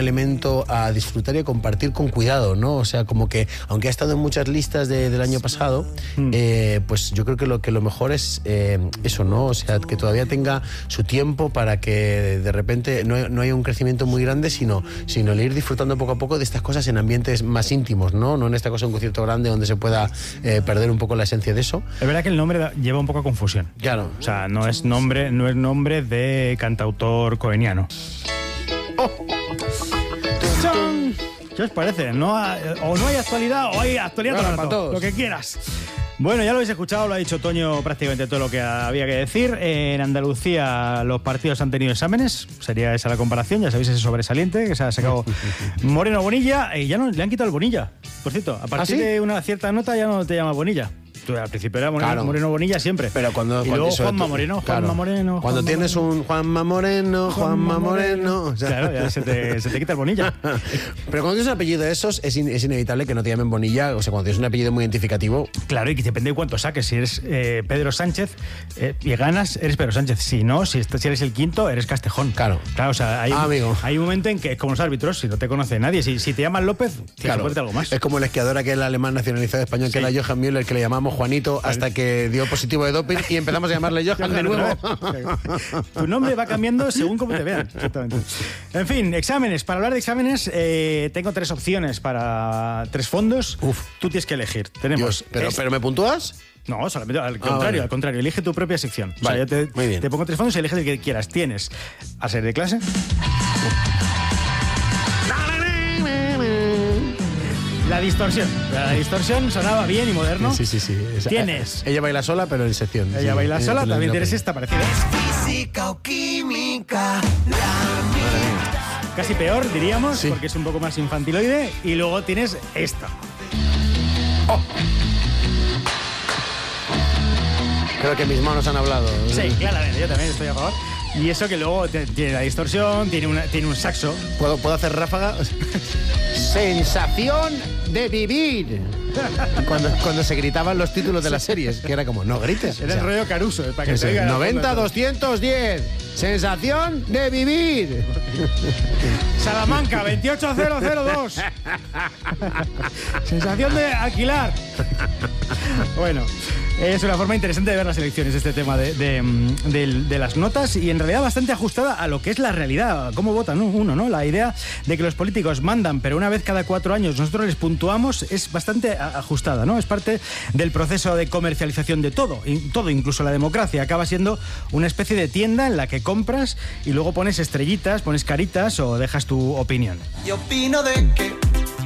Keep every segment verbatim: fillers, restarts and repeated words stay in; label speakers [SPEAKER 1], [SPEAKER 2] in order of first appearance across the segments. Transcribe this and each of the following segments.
[SPEAKER 1] elemento a disfrutar y a compartir con cuidado, ¿no? O sea, como que, aunque ha estado en muchas listas de, del año pasado, mm. eh, pues yo creo que lo, que lo mejor es eh, eso, ¿no? O sea, que todavía tenga su tiempo para que de repente no, no haya un crecimiento muy grande, sino, sino el ir disfrutando poco a poco de estas cosas en ambientes más íntimos, ¿no? No en esta cosa un concierto grande donde se pueda eh, perder un poco la esencia de eso.
[SPEAKER 2] Es verdad que el nombre lleva un poco a confusión.
[SPEAKER 1] Claro.
[SPEAKER 2] O sea, no es nombre, no es nombre de cantautor coeniano. Oh. ¿Qué os parece? No ha, o no hay actualidad o hay actualidad
[SPEAKER 1] claro,
[SPEAKER 2] para
[SPEAKER 1] todos.
[SPEAKER 2] Lo que quieras. Bueno, ya lo habéis escuchado, lo ha dicho Toño prácticamente todo lo que había que decir. En Andalucía los partidos han tenido exámenes, sería esa la comparación, ya sabéis ese sobresaliente que se ha sacado Moreno Bonilla, y ya no le han quitado el Bonilla. Por cierto, a partir ¿Ah, sí? de una cierta nota ya no te llamas Bonilla. Tú, al principio era Moreno, claro. Moreno Bonilla siempre.
[SPEAKER 1] Pero cuando,
[SPEAKER 2] y
[SPEAKER 1] cuando
[SPEAKER 2] luego Juanma Moreno, Juanma
[SPEAKER 1] claro.
[SPEAKER 2] Moreno. Juanma
[SPEAKER 1] cuando
[SPEAKER 2] Moreno.
[SPEAKER 1] tienes un Juanma Moreno, Juanma Moreno. O sea,
[SPEAKER 2] claro, ya se te, se te quita el Bonilla.
[SPEAKER 1] Pero cuando tienes un apellido de esos, es, in, es inevitable que no te llamen Bonilla. O sea, cuando tienes un apellido muy identificativo.
[SPEAKER 2] Claro, y que depende de cuánto saques. Si eres eh, Pedro Sánchez eh, y ganas, eres Pedro Sánchez. Si no, si, si eres el quinto, eres Castejón.
[SPEAKER 1] Claro.
[SPEAKER 2] Claro, o sea, hay,
[SPEAKER 1] ah, amigo.
[SPEAKER 2] hay un momento en que es como los árbitros, si no te conoce nadie. Si, si te llaman López, tienes claro. que ponerte algo más.
[SPEAKER 1] Es como el esquiador aquel alemán nacionalizado español, sí. que era Johan Müller, que le llamamos Juanito, vale. hasta que dio positivo de doping y empezamos a llamarle Johan de nuevo.
[SPEAKER 2] Tu nombre va cambiando según cómo te vean. Exactamente. En fin, exámenes. Para hablar de exámenes, eh, tengo tres opciones para tres fondos.
[SPEAKER 1] Uf.
[SPEAKER 2] Tú tienes que elegir. Tenemos.
[SPEAKER 1] Dios, pero, este... ¿Pero me puntúas?
[SPEAKER 2] No, solamente al contrario, ah, vale. al contrario. Elige tu propia sección.
[SPEAKER 1] Vale,
[SPEAKER 2] o sea, yo te,
[SPEAKER 1] muy bien.
[SPEAKER 2] te pongo tres fondos y eliges el que quieras. Tienes a ser de clase. La distorsión. La distorsión sonaba bien y moderno.
[SPEAKER 1] Sí, sí, sí. Esa,
[SPEAKER 2] Tienes.
[SPEAKER 1] Ella baila sola, pero en sección.
[SPEAKER 2] Ella
[SPEAKER 1] sí,
[SPEAKER 2] baila sola,
[SPEAKER 1] eh,
[SPEAKER 2] también
[SPEAKER 1] no,
[SPEAKER 2] tienes
[SPEAKER 1] no,
[SPEAKER 2] esta parecida.
[SPEAKER 3] Es física o química. La
[SPEAKER 2] Casi peor, diríamos,
[SPEAKER 1] sí.
[SPEAKER 2] porque es un poco más infantiloide. Y luego tienes esta.
[SPEAKER 1] Oh. Creo que mis manos han hablado.
[SPEAKER 2] Sí, claramente, yo también estoy a favor. Y eso que luego te, tiene la distorsión, tiene, una, tiene un saxo.
[SPEAKER 1] ¿Puedo, ¿Puedo hacer ráfaga? Sensación de vivir. Cuando, cuando se gritaban los títulos de las series, que era como, no grites.
[SPEAKER 2] Era o sea, el rollo Caruso, para que
[SPEAKER 1] se
[SPEAKER 2] oiga.
[SPEAKER 1] noventa doscientos diez. Sensación de vivir.
[SPEAKER 2] Salamanca, veintiocho cero cero dos. Sensación de alquilar. Bueno, es una forma interesante de ver las elecciones, este tema de, de, de, de las notas, y en realidad bastante ajustada a lo que es la realidad, cómo votan uno, ¿no? La idea de que los políticos mandan, pero una vez cada cuatro años nosotros les puntuamos, es bastante ajustada, ¿no? Es parte del proceso de comercialización de todo, todo, incluso la democracia, acaba siendo una especie de tienda en la que compras y luego pones estrellitas, pones caritas o dejas tu opinión.
[SPEAKER 3] Y opino de que...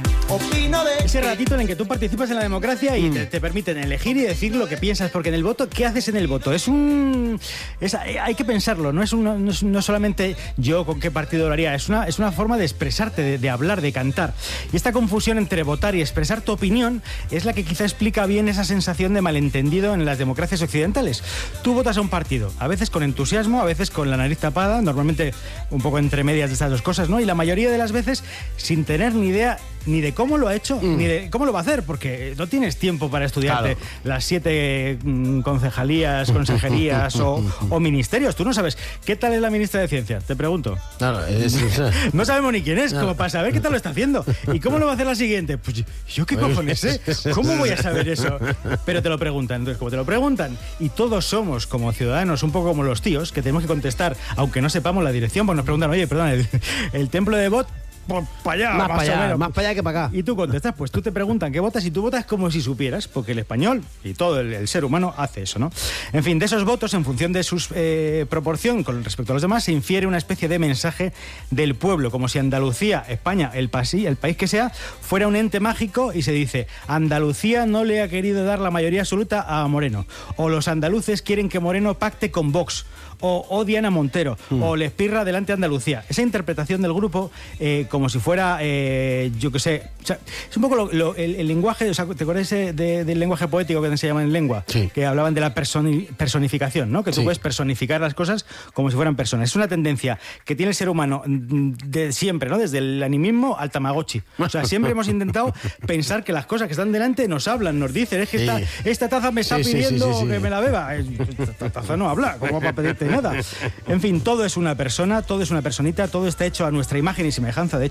[SPEAKER 3] Opino de
[SPEAKER 2] ese ratito en el que tú participas en la democracia y
[SPEAKER 1] mm.
[SPEAKER 2] te, te permiten elegir y decir lo que piensas, porque en el voto, ¿qué haces en el voto? Es un... Es, hay que pensarlo, no es, una, no es no solamente yo con qué partido lo haría, es una, es una forma de expresarte, de, de hablar, de cantar. Y esta confusión entre votar y expresar tu opinión es la que quizá explica bien esa sensación de malentendido en las democracias occidentales. Tú votas a un partido, a veces con entusiasmo, a veces con la nariz tapada, normalmente un poco entre medias de estas dos cosas, ¿no? Y la mayoría de las veces sin tener ni idea ni de cómo lo ha hecho, mm. ni de cómo lo va a hacer, porque no tienes tiempo para estudiarte claro. las siete mm, concejalías, consejerías o, o ministerios. Tú no sabes qué tal es la ministra de Ciencia, te pregunto.
[SPEAKER 1] Claro, es, es,
[SPEAKER 2] no sabemos ni quién es, no. como para saber qué tal lo está haciendo. ¿Y cómo lo va a hacer la siguiente? Pues yo qué cojones sé, ¿cómo voy a saber eso? Pero te lo preguntan. Entonces, como te lo preguntan, y todos somos como ciudadanos un poco como los tíos, que tenemos que contestar, aunque no sepamos la dirección, pues nos preguntan, oye, perdón, el, el templo de Bot, pues para allá,
[SPEAKER 1] más,
[SPEAKER 2] más
[SPEAKER 1] para allá,
[SPEAKER 2] menos.
[SPEAKER 1] más para allá que para acá.
[SPEAKER 2] Y tú contestas, pues tú te preguntan qué votas y tú votas como si supieras, porque el español y todo el, el ser humano hace eso, ¿no? En fin, de esos votos, en función de su eh, proporción con respecto a los demás, se infiere una especie de mensaje del pueblo, como si Andalucía, España, el, pasi, el país que sea, fuera un ente mágico y se dice, Andalucía no le ha querido dar la mayoría absoluta a Moreno, o los andaluces quieren que Moreno pacte con Vox, o odian a Montero, mm. o les pirra delante a Andalucía. Esa interpretación del grupo, eh, como si fuera, eh, yo qué sé, o sea, es un poco lo, lo, el, el lenguaje, o sea, ¿te acuerdas de, de, del lenguaje poético que se llama en lengua?
[SPEAKER 1] Sí. Que
[SPEAKER 2] hablaban de la personi, personificación, ¿no? Que tú sí. puedes personificar las cosas como si fueran personas. Es una tendencia que tiene el ser humano de siempre, ¿no? Desde el animismo al Tamagotchi. O sea, siempre hemos intentado pensar que las cosas que están delante nos hablan, nos dicen, es que sí. esta, esta taza me está sí, pidiendo sí, sí, sí, sí. que me la beba. Esta taza no habla, ¿cómo va a pedirte nada? En fin, todo es una persona, todo es una personita, todo está hecho a nuestra imagen y semejanza. De